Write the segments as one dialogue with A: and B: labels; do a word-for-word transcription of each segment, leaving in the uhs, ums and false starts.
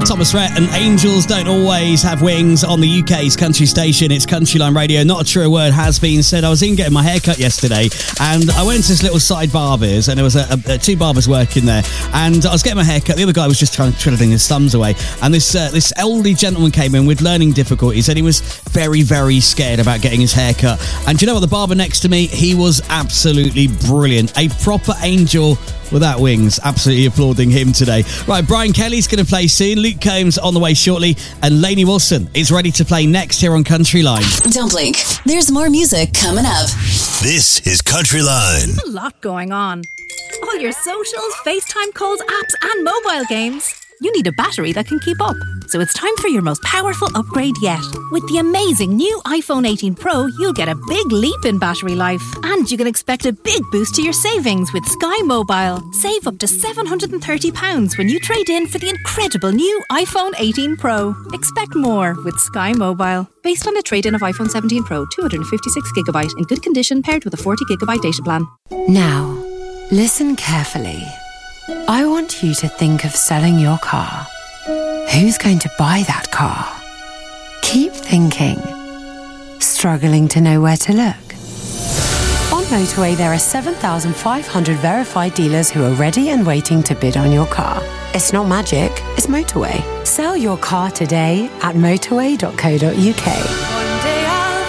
A: Thomas Rhett and Angels Don't Always Have Wings on the U K's country station. It's Countryline Radio. Not a true word has been said. I was in getting my hair cut yesterday, and I went to this little side barbers, and there was a, a, a two barbers working there, and I was getting my hair cut. The other guy was just trying twiddling his thumbs away, and this uh, this elderly gentleman came in with learning difficulties, and he was very, very scared about getting his hair cut. And do you know what? The barber next to me, he was absolutely brilliant. A proper angel without wings. Absolutely applauding him today. Right, Brian Kelly's going to play soon. Luke Combs on the way shortly. And Lainey Wilson is ready to play next here on Countryline.
B: Don't blink. There's more music coming up.
C: This is Countryline.
D: There's a lot going on. All your socials, FaceTime calls, apps, and mobile games. You need a battery that can keep up. So it's time for your most powerful upgrade yet. With the amazing new iPhone eighteen Pro, you'll get a big leap in battery life. And you can expect a big boost to your savings with Sky Mobile. Save up to seven hundred thirty pounds when you trade in for the incredible new iPhone eighteen Pro. Expect more with Sky Mobile. Based on a trade-in of iPhone seventeen Pro, two hundred fifty-six gigabyte in good condition paired with a forty gigabyte data plan.
E: Now, listen carefully. I want you to think of selling your car. Who's going to buy that car? Keep thinking. Struggling to know where to look? On Motorway, there are seven thousand five hundred verified dealers who are ready and waiting to bid on your car. It's not magic, it's Motorway. Sell your car today at motorway dot co dot uk.
F: One day I'll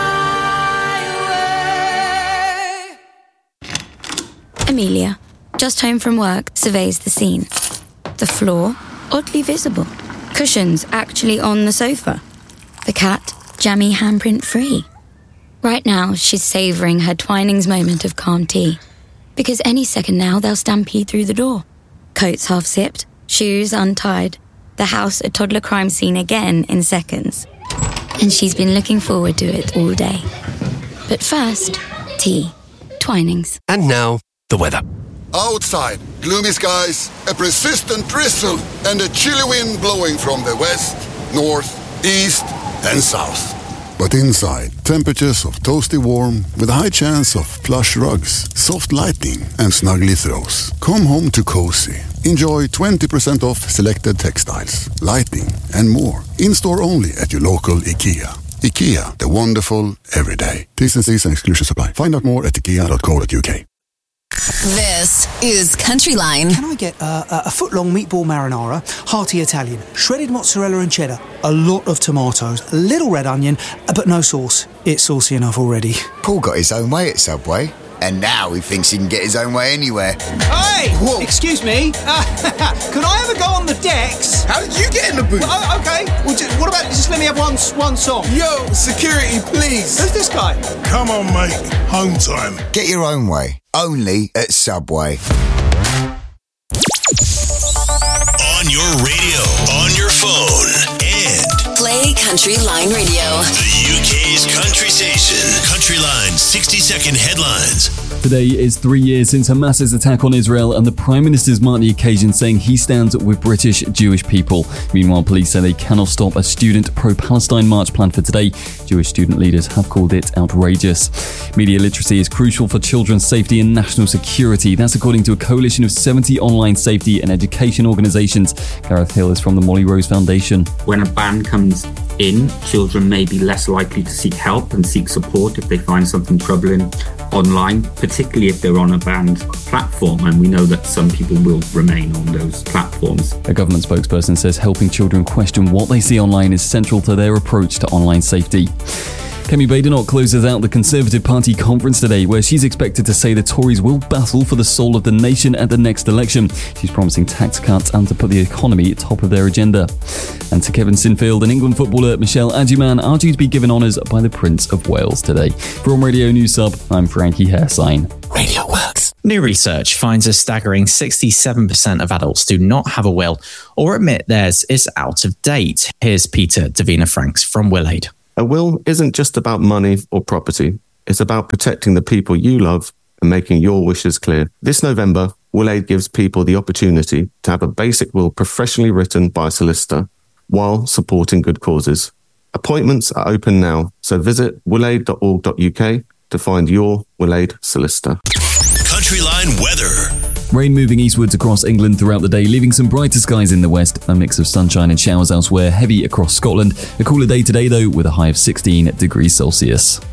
F: fly away.
G: Amelia, just home from work, surveys the scene. The floor, oddly visible. Cushions actually on the sofa. The cat, jammy handprint free. Right now, she's savouring her Twinings moment of calm tea. Because any second now, they'll stampede through the door. Coats half zipped, shoes untied. The house a toddler crime scene again in seconds. And she's been looking forward to it all day. But first, tea. Twinings.
H: And now, the weather.
I: Outside, gloomy skies, a persistent drizzle, and a chilly wind blowing from the west, north, east, and south. But inside, temperatures of toasty warm with a high chance of plush rugs, soft lighting, and snuggly throws. Come home to cozy. Enjoy twenty percent off selected textiles, lighting, and more. In-store only at your local IKEA. IKEA, the wonderful everyday. T's and C's and exclusions apply. Find out more at ikea dot co dot uk.
B: This is Countryline.
J: Can I get uh, a foot-long meatball marinara, hearty Italian, shredded mozzarella and cheddar, a lot of tomatoes, a little red onion, but no sauce. It's saucy enough already.
K: Paul got his own way at Subway, and now he thinks he can get his own way anywhere.
J: Hey! Whoa. Excuse me? Uh, can I ever go on the decks?
K: How did you get in the booth?
J: Well, oh, okay. Well, just, what about just let me have one, one song?
K: Yo, security, please.
J: Who's this guy?
L: Come on, mate. Home time.
K: Get your own way. Only at Subway.
C: On your radio, on your phone, and
B: play Countryline Radio.
C: The U K's country station. Countryline sixty second headlines.
M: Today is three years since Hamas's attack on Israel, and the Prime Minister's marked the occasion, saying he stands with British Jewish people. Meanwhile, police say they cannot stop a student pro-Palestine march planned for today. Jewish student leaders have called it outrageous. Media literacy is crucial for children's safety and national security. That's according to a coalition of seventy online safety and education organisations. Gareth Hill is from the Molly Rose Foundation.
N: When a ban comes in, children may be less likely to seek help and seek support if they find something troubling online, particularly if they're on a banned platform, and we know that some people will remain on those platforms.
M: A government spokesperson says helping children question what they see online is central to their approach to online safety. Kemi Badenoch closes out the Conservative Party conference today, where she's expected to say the Tories will battle for the soul of the nation at the next election. She's promising tax cuts and to put the economy top of their agenda. And to Kevin Sinfield and England footballer Michelle Adjeman are due to be given honours by the Prince of Wales today. From Radio News Sub, I'm Frankie Hairsign.
H: Radio Works.
O: New research finds a staggering sixty-seven percent of adults do not have a will or admit theirs is out of date. Here's Peter Davina Franks from WillAid.
P: A will isn't just about money or property. It's about protecting the people you love and making your wishes clear. This November, WillAid gives people the opportunity to have a basic will professionally written by a solicitor while supporting good causes. Appointments are open now, so visit willaid dot org dot uk to find your WillAid solicitor.
C: Countryline weather.
M: Rain moving eastwards across England throughout the day, leaving some brighter skies in the west, a mix of sunshine and showers elsewhere, heavy across Scotland. A cooler day today though, with a high of sixteen degrees Celsius.